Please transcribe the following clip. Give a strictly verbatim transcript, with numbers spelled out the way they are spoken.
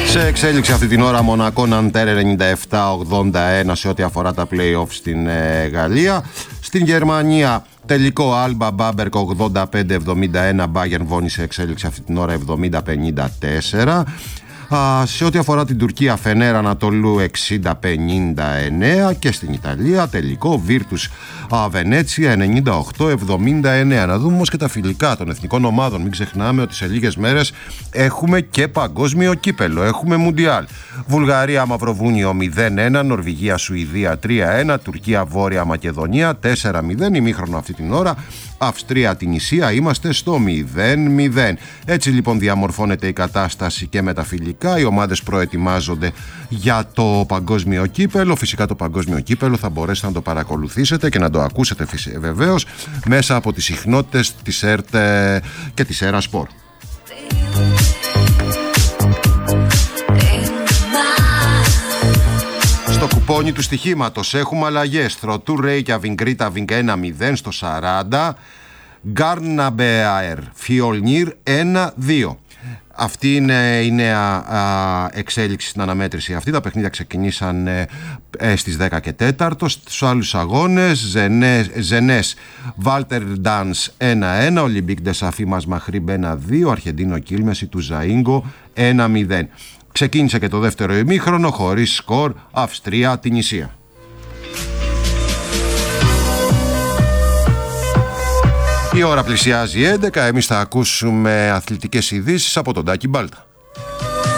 Σε εξέλιξη αυτή την ώρα Μονακό Ναντέρ ενενήντα επτά ογδόντα ένα σε ό,τι αφορά τα play-off στην ε, Γαλλία. Στην Γερμανία τελικό Άλμπα Μπάμπερκ ογδόντα πέντε εβδομήντα ένα, Bayern Βόνι σε εξέλιξη αυτή την ώρα εβδομήντα πενήντα τέσσερα. Α, σε ό,τι αφορά την Τουρκία Φενέρ Ανατολού εξήντα πενήντα εννέα και στην Ιταλία τελικό Βίρτους Βενέτσια ενενήντα οκτώ εβδομήντα εννέα. Να δούμε όμως και τα φιλικά των εθνικών ομάδων. Μην ξεχνάμε ότι σε λίγες μέρες έχουμε και παγκόσμιο κύπελο, έχουμε Μουντιάλ. Βουλγαρία Μαυροβούνιο μηδέν ένα, Νορβηγία Σουηδία τρία ένα, Τουρκία Βόρεια Μακεδονία τέσσερα μηδέν, ημίχρονο αυτή την ώρα. Αυστρία την Ισία, είμαστε στο μηδέν μηδέν. Έτσι λοιπόν διαμορφώνεται η κατάσταση και με τα φιλικά. Οι ομάδες προετοιμάζονται για το παγκόσμιο κύπελο. Φυσικά το παγκόσμιο κύπελο θα μπορέσετε να το παρακολουθήσετε και να το ακούσετε βεβαίως μέσα από τις συχνότητες της ΕΡΤ και της ΕΡΑ Σπορ. Στο κουπόνι του στοιχήματος έχουμε αλλαγές. Θροτού Ρέικιαβικ Γκρίταβικ ένα μηδέν στο σαράντα, Γκάρναμπεαερ Φιολνίρ ένα δύο. Αυτή είναι η νέα α, εξέλιξη στην αναμέτρηση αυτή. Τα παιχνίδια ξεκινήσαν ε, ε, στις δέκα και τέσσερα. Στους άλλους αγώνες Ζενές, Ζενές Βάλτερ Ντάνς ένα ένα, Ολυμπίκ Ντεσαφή μας Μαχρίμπ ένα δύο, Αρχεντίνο Κίλμεση του Ζαΐγκο ένα μηδέν. Ξεκίνησε και το δεύτερο ημίχρονο χωρίς σκορ, Αυστρία την Ισία. Η ώρα πλησιάζει έντεκα, εμείς θα ακούσουμε αθλητικές ειδήσεις από τον Τάκη Μπάλτα.